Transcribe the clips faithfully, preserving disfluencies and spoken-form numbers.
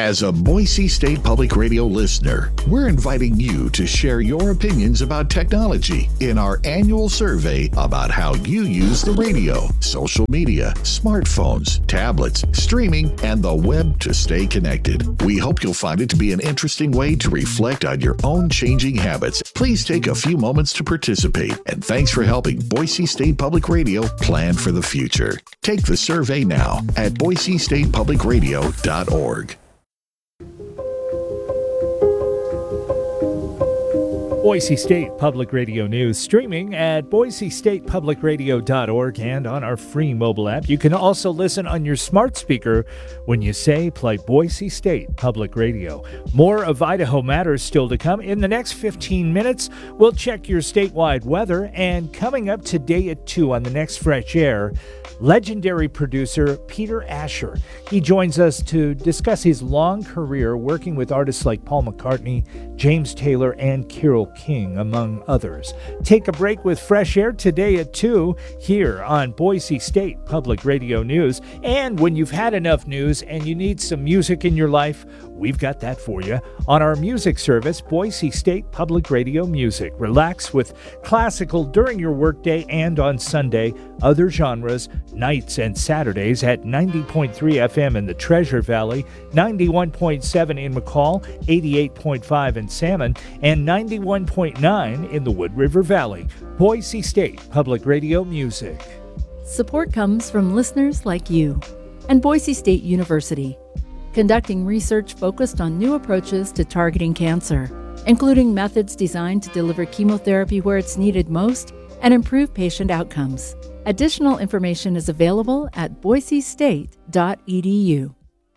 As a Boise State Public Radio listener, we're inviting you to share your opinions about technology in our annual survey about how you use the radio, social media, smartphones, tablets, streaming, and the web to stay connected. We hope you'll find it to be an interesting way to reflect on your own changing habits. Please take a few moments to participate, and thanks for helping Boise State Public Radio plan for the future. Take the survey now at boise state public radio dot org. Boise State Public Radio News, streaming at boise state public radio dot org and on our free mobile app. You can also listen on your smart speaker when you say play Boise State Public Radio. More of Idaho Matters still to come. In the next fifteen minutes, we'll check your statewide weather, and coming up today at two on the next Fresh Air, legendary producer Peter Asher. He joins us to discuss his long career working with artists like Paul McCartney, James Taylor, and Carole King, among others. Take a break with Fresh Air today at two here on Boise State Public Radio News. And when you've had enough news and you need some music in your life, we've got that for you on our music service, Boise State Public Radio Music. Relax with classical during your workday and on Sunday, other genres, nights and Saturdays at ninety point three F M in the Treasure Valley, ninety-one point seven in McCall, eighty-eight point five in Salmon, and ninety-one point nine in the Wood River Valley. Boise State Public Radio Music. Support comes from listeners like you and Boise State University, conducting research focused on new approaches to targeting cancer, including methods designed to deliver chemotherapy where it's needed most and improve patient outcomes. Additional information is available at boise state dot e d u.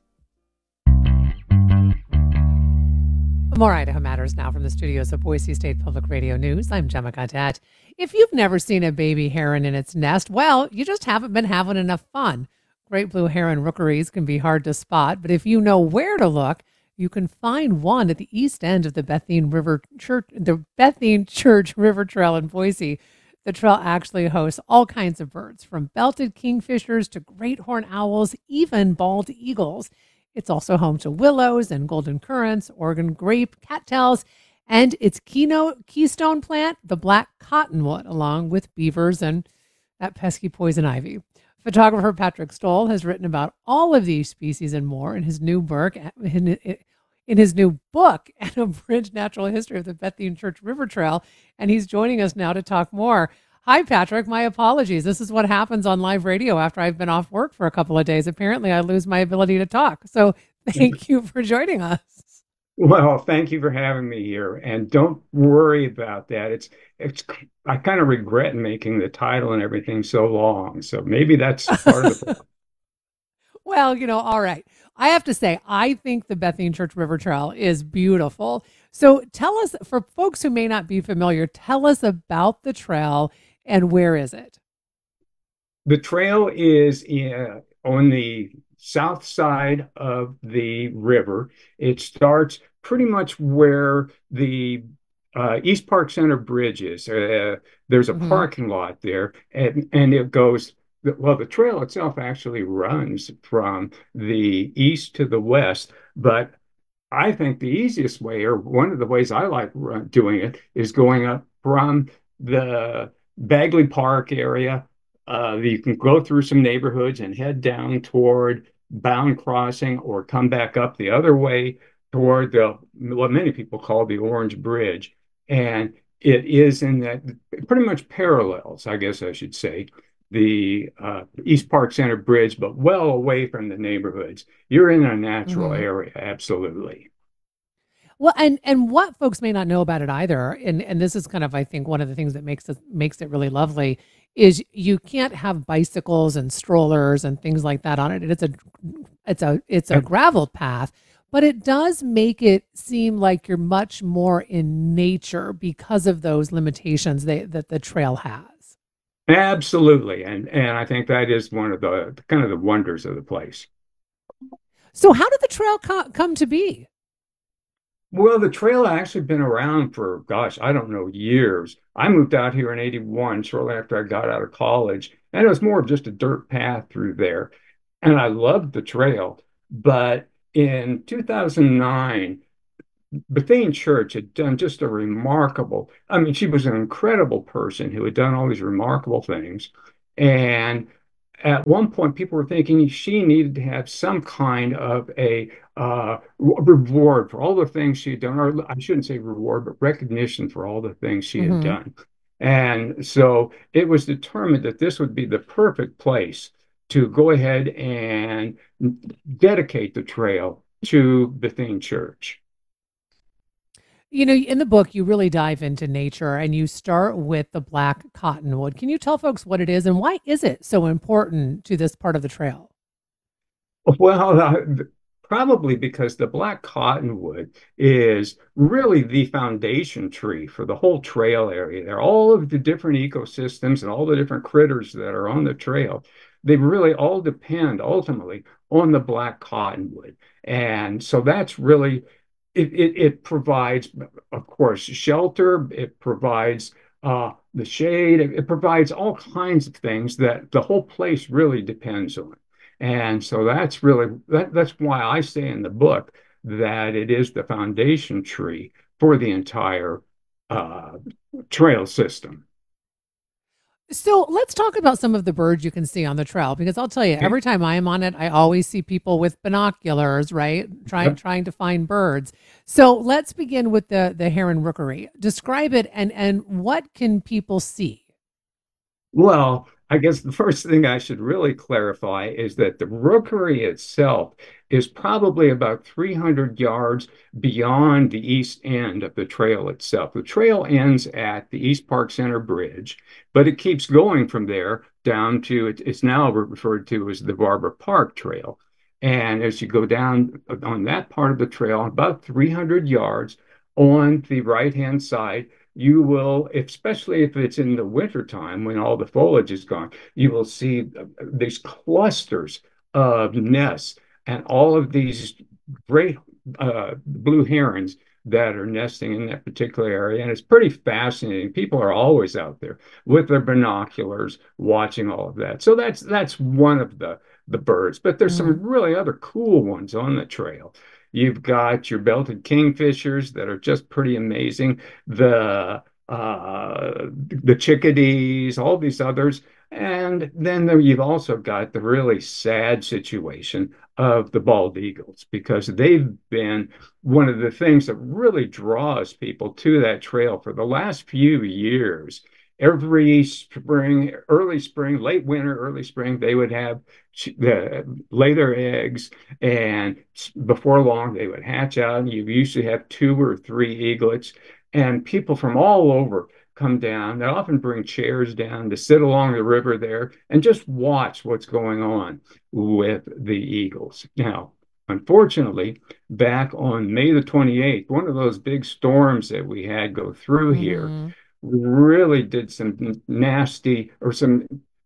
More Idaho Matters now from the studios of Boise State Public Radio News. I'm Gemma Gaudette. If you've never seen a baby heron in its nest, well, you just haven't been having enough fun. Great blue heron rookeries can be hard to spot, but if you know where to look, you can find one at the east end of the Bethune River Church, the Bethune Church River Trail in Boise. The trail actually hosts all kinds of birds, from belted kingfishers to great horned owls, even bald eagles. It's also home to willows and golden currants, Oregon grape, cattails, and its keynote keystone plant, the black cottonwood, along with beavers and that pesky poison ivy. Photographer Patrick Stoll has written about all of these species and more in his new book, in, in his new book, An Abridged Natural History of the Bethune Church River Trail, and he's joining us now to talk more. Hi, Patrick. My apologies. This is what happens on live radio after I've been off work for a couple of days. Apparently, I lose my ability to talk. So thank you for joining us. Well, thank you for having me here. And don't worry about that. It's, it's, I kind of regret making the title and everything so long. So maybe that's part of the problem. Well, you know, all right. I have to say, I think the Bethune Church River Trail is beautiful. So tell us, for folks who may not be familiar, tell us about the trail and where is it? The trail is in, on the south side of the river. It starts pretty much where the uh, East Park Center Bridge is. Uh, there's a mm-hmm. parking lot there, and, and it goes, well, the trail itself actually runs from the east to the west, but I think the easiest way, or one of the ways I like run, doing it, is going up from the Bagley Park area. Uh, you can go through some neighborhoods and head down toward Bound Crossing, or come back up the other way toward the what many people call the Orange Bridge. And it is in that, pretty much parallels, I guess I should say, the uh, East Park Center Bridge, but well away from the neighborhoods. You're in a natural mm-hmm. area, absolutely. Well, and and what folks may not know about it either, and and this is kind of, I think, one of the things that makes it makes it really lovely, is you can't have bicycles and strollers and things like that on it. It's a it's a it's a gravel path, but it does make it seem like you're much more in nature because of those limitations they, that the trail has. Absolutely, and and I think that is one of the kind of the wonders of the place. So, how did the trail co- come to be? Well, the trail actually been around for, gosh, I don't know, years. I moved out here in eighty-one, shortly after I got out of college, and it was more of just a dirt path through there. And I loved the trail, but in two thousand nine, Bethany Church had done just a remarkable, I mean, she was an incredible person who had done all these remarkable things. And at one point, people were thinking she needed to have some kind of a uh, reward for all the things she had done, or I shouldn't say reward, but recognition for all the things she had Hmm. done. And so it was determined that this would be the perfect place to go ahead and dedicate the trail to Bethany Church. You know, in the book, you really dive into nature and you start with the black cottonwood. Can you tell folks what it is and why is it so important to this part of the trail? Well, uh, probably because the black cottonwood is really the foundation tree for the whole trail area there. All of the different ecosystems and all the different critters that are on the trail, they really all depend ultimately on the black cottonwood. And so that's really, it, it, it provides, of course, shelter, it provides uh, the shade, it, it provides all kinds of things that the whole place really depends on. And so that's really that, that's why I say in the book that it is the foundation tree for the entire uh, trail system. So let's talk about some of the birds you can see on the trail because I'll tell you, Okay. every time I am on it, I always see people with binoculars, right? Trying Yep. trying to find birds. So let's begin with the the heron rookery. Describe it and and what can people see? Well, I guess the first thing I should really clarify is that the rookery itself is probably about three hundred yards beyond the east end of the trail itself. The trail ends at the East Park Center Bridge, but it keeps going from there down to it, it's now referred to as the Barber Park Trail. And as you go down on that part of the trail, about three hundred yards on the right-hand side, you will, especially if it's in the wintertime when all the foliage is gone, you will see these clusters of nests and all of these great uh, blue herons that are nesting in that particular area. And it's pretty fascinating. People are always out there with their binoculars watching all of that. So that's that's one of the the birds. But there's some really other cool ones on the trail. You've got your belted kingfishers that are just pretty amazing. The uh, the chickadees, all these others. And then there, you've also got the really sad situation of the bald eagles because they've been one of the things that really draws people to that trail for the last few years. Every spring, early spring, late winter, early spring, they would have the lay their eggs, and before long they would hatch out. And you usually have two or three eaglets, and people from all over come down. They often bring chairs down to sit along the river there and just watch what's going on with the eagles. Now, unfortunately, back on May the twenty-eighth, one of those big storms that we had go through here Mm-hmm. really did some nasty or some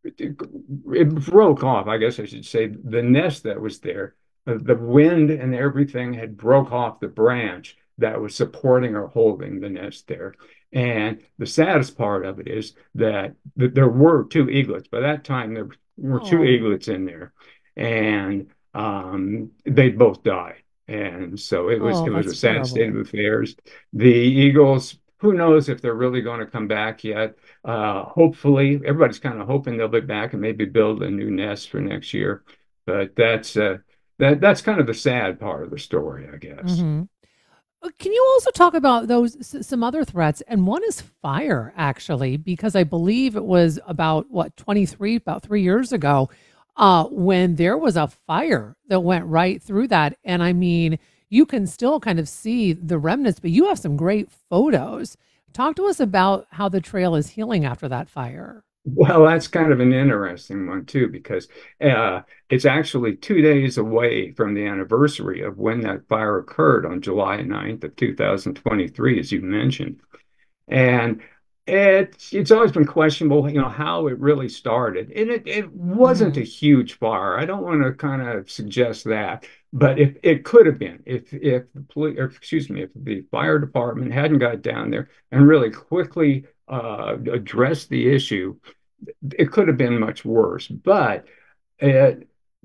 it broke off, I guess I should say, the nest that was there. The, the wind and everything had broke off the branch that was supporting or holding the nest there. And the saddest part of it is that th there were two eaglets. By that time, there were two Oh, eaglets in there, and um, they both died. And so it was oh, it was a that's sad state of terrible. affairs. The eagles, who knows if they're really going to come back yet? Uh, hopefully, everybody's kind of hoping they'll be back and maybe build a new nest for next year. But that's uh, that that's kind of the sad part of the story, I guess. Hmm. Can you also talk about those s- some other threats? And one is fire, actually, because I believe it was about what twenty-three, about three years ago, uh, when there was a fire that went right through that. And I mean, you can still kind of see the remnants, but you have some great photos. Talk to us about how the trail is healing after that fire. Well, that's kind of an interesting one too, because uh, it's actually two days away from the anniversary of when that fire occurred on July ninth of two thousand twenty-three, as you mentioned. And it's it's always been questionable, you know, how it really started. And it, it wasn't a Hmm. huge fire. I don't want to kind of suggest that, but if it could have been, if if the police, or excuse me, if the fire department hadn't got down there and really quickly uh, addressed the issue, it could have been much worse. But it,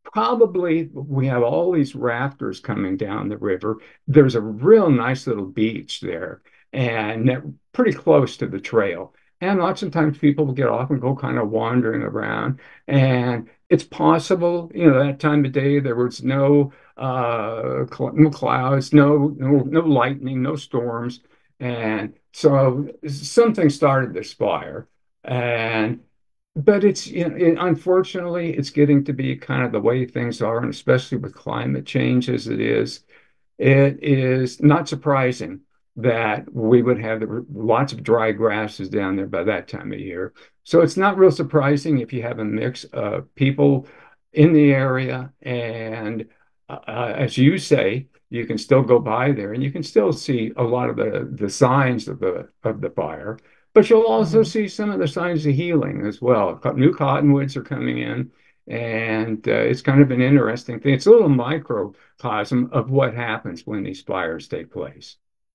Probably we have all these rafters coming down the river. There's a real nice little beach there and that- pretty close to the trail. And lots of times people will get off and go kind of wandering around. And it's possible, you know, that time of day there was no uh cl no clouds, no no no lightning, no storms. And so something started this fire. And but it's, you know, it, unfortunately, it's getting to be kind of the way things are, and especially with climate change as it is, it is not surprising that we would have the, lots of dry grasses down there by that time of year. So it's not real surprising if you have a mix of people in the area, and uh, uh, as you say, you can still go by there, and you can still see a lot of the the signs of the of the fire. But you'll also Mhm. see some of the signs of healing as well. Co- New cottonwoods are coming in, and uh, it's kind of an interesting thing. It's a little microcosm of what happens when these fires take place.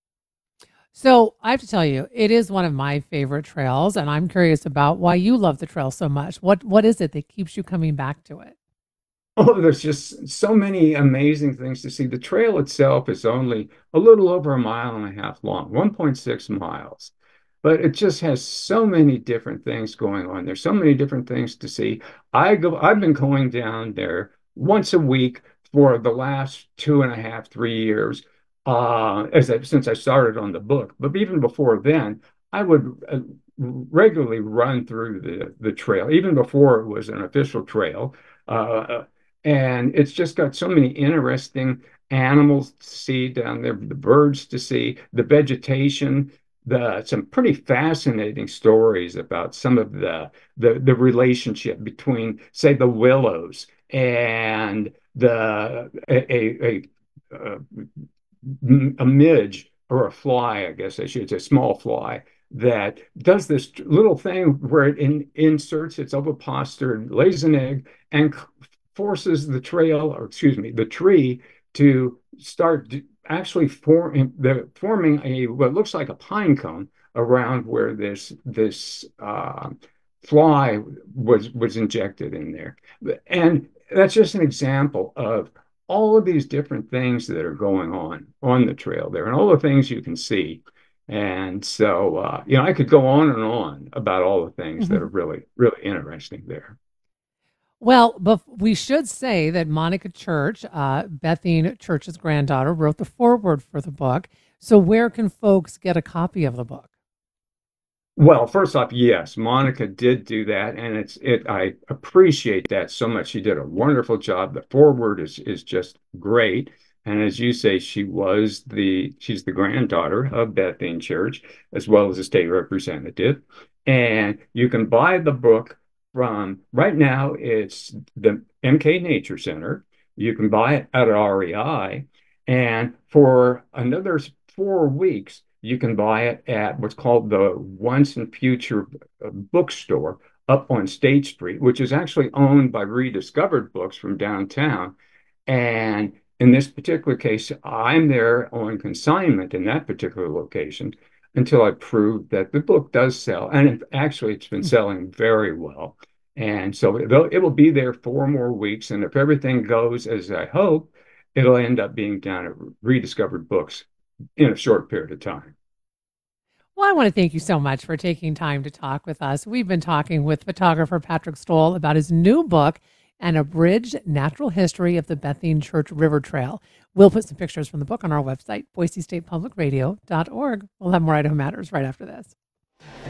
So I have to tell you, it is one of my favorite trails, and I'm curious about why you love the trail so much. What what is it that keeps you coming back to it? Oh, there's just so many amazing things to see. The trail itself is only a little over a mile and a half long, one point six miles. But it just has so many different things going on. There's so many different things to see. I go, I've been going down there once a week for the last two and a half, three years, uh, as I, since I started on the book. But even before then, I would uh, regularly run through the the trail, even before it was an official trail. Uh, and it's just got so many interesting animals to see down there, the birds to see, the vegetation, the some pretty fascinating stories about some of the the, the relationship between, say, the willows and the a, a, a, a midge or a fly, I guess I should say, small fly that does this little thing where it in, inserts its ovipositor, lays an egg, and forces the trail, or excuse me, the tree to start actually form the forming a what looks like a pine cone around where this this uh, fly was was injected in there, and that's just an example of all of these different things that are going on on the trail there, and all the things you can see. And so, uh, you know, I could go on and on about all the things that are Mhm. really, really interesting there. Well, but we should say that Monica Church, uh, Bethine Church's granddaughter, wrote the foreword for the book. So where can folks get a copy of the book? Well, first off, yes, Monica did do that, and it's it. I appreciate that so much. She did a wonderful job. The foreword is is just great, and as you say, she was the she's the granddaughter of Bethany Church as well as a state representative, and you can buy the book from right now. It's the M K Nature Center. You can buy it at R E I, and for another four weeks you can buy it at what's called the Once and Future Bookstore up on State Street, which is actually owned by Rediscovered Books from downtown. And in this particular case, I'm there on consignment in that particular location until I prove that the book does sell. And it, actually, it's been selling very well. And so it will, it will be there four more weeks. And if everything goes as I hope, it'll end up being down at Rediscovered Books in a short period of time. Well, I want to thank you so much for taking time to talk with us. We've been talking with photographer Patrick Stoll about his new book, An Abridged Natural History of the Bethine Church River Trail. We'll put some pictures from the book on our website, boise state public radio dot org. We'll have more Idaho Matters right after this.